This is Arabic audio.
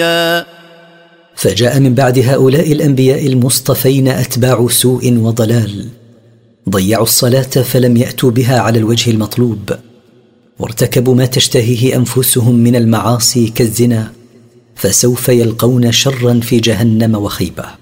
فجاء من بعد هؤلاء الأنبياء المصطفين أتباع سوء وضلال، ضيعوا الصلاة فلم يأتوا بها على الوجه المطلوب، وارتكبوا ما تشتهيه أنفسهم من المعاصي كالزنا، فسوف يلقون شرا في جهنم وخيبة.